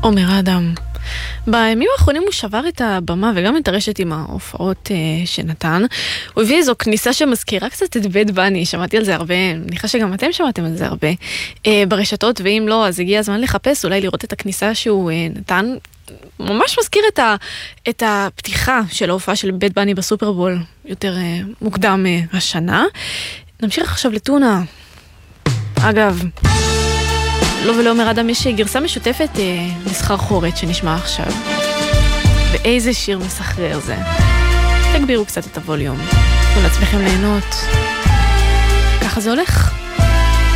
עומר אדם. בימים האחרונים הוא שבר את הבמה וגם את הרשת עם ההופעות שנתן. הוא הביא איזו כניסה שמזכירה קצת את בית בני, שמעתי על זה הרבה, מניחה שגם אתם שמעתם על זה הרבה ברשתות, ואם לא, אז הגיע הזמן לחפש, אולי לראות את הכניסה שהוא נתן. ממש מזכיר את הפתיחה של ההופעה של בית בני בסופרבול, יותר מוקדם השנה. נמשיך עכשיו לטונה. אגב, לא ולא אומר אדם, יש גרסה משותפת לסחרחורת שנשמע עכשיו. ואיזה שיר מסחרר זה. תגבירו קצת את הווליום. תנו לעצמכם ליהנות. ככה זה הולך.